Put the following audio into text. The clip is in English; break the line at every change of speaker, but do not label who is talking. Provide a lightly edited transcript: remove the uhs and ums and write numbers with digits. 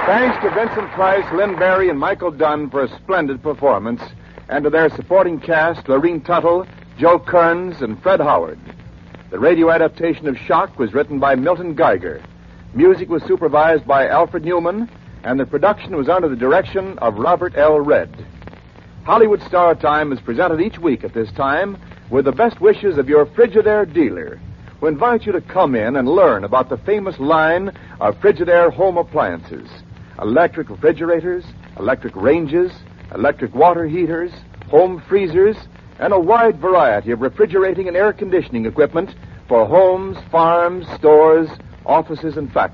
Thanks to Vincent Price, Lynn Barry, and Michael Dunn for a splendid performance, and to their supporting cast, Lorene Tuttle, Joe Kearns, and Fred Howard. The radio adaptation of Shock was written by Milton Geiger. Music was supervised by Alfred Newman, and the production was under the direction of Robert L. Redd. Hollywood Star Time is presented each week at this time with the best wishes of your Frigidaire dealer, who invites you to come in and learn about the famous line of Frigidaire home appliances: electric refrigerators, electric ranges, electric water heaters, home freezers, and a wide variety of refrigerating and air conditioning equipment for homes, farms, stores, offices, and factories.